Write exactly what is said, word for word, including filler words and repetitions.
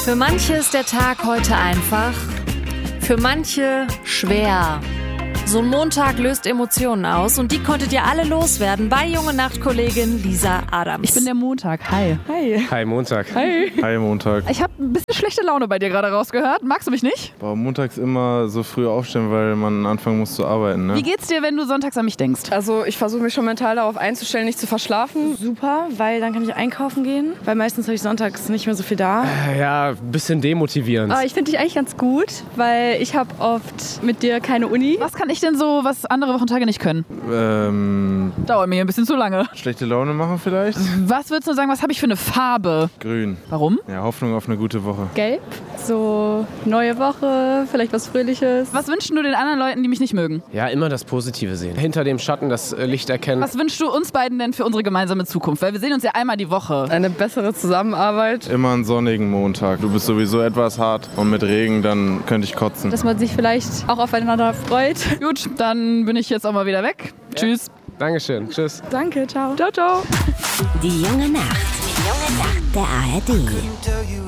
Für manche ist der Tag heute einfach, für manche schwer. So ein Montag löst Emotionen aus und die konntet ihr alle loswerden bei Junge Nacht-Kollegin Lisa Adams. Ich bin der Montag. Hi. Hi. Hi Montag. Hi. Hi Montag. Ich habe ein bisschen schlechte Laune bei dir gerade rausgehört. Magst du mich nicht? Boah, montags immer so früh aufstehen, weil man anfangen muss zu arbeiten, ne? Wie geht's dir, wenn du sonntags an mich denkst? Also ich versuche mich schon mental darauf einzustellen, nicht zu verschlafen. Super, weil dann kann ich einkaufen gehen. Weil meistens habe ich sonntags nicht mehr so viel da. Ja, ein bisschen demotivierend. Aber ich finde dich eigentlich ganz gut, weil ich habe oft mit dir keine Uni. Was kann ich denn so, was andere Wochentage nicht können? Ähm, Dauert mir ein bisschen zu lange. schlechte Laune machen vielleicht? Was würdest du sagen, was habe ich für eine Farbe? Grün. Warum? Ja, Hoffnung auf eine gute Woche. Gelb, so neue Woche, vielleicht was Fröhliches. Was wünschst du den anderen Leuten, die mich nicht mögen? Ja, immer das Positive sehen. Hinter dem Schatten das äh, Licht erkennen. Was wünschst du uns beiden denn für unsere gemeinsame Zukunft? Weil wir sehen uns ja einmal die Woche. Eine bessere Zusammenarbeit. Immer einen sonnigen Montag. Du bist sowieso etwas hart und mit Regen, dann könnte ich kotzen. Dass man sich vielleicht auch aufeinander freut. Gut, dann bin ich jetzt auch mal wieder weg. Ja. Tschüss. Dankeschön. Tschüss. Danke, ciao. Ciao, ciao. Die junge Nacht. Die junge Nacht. Der A R D.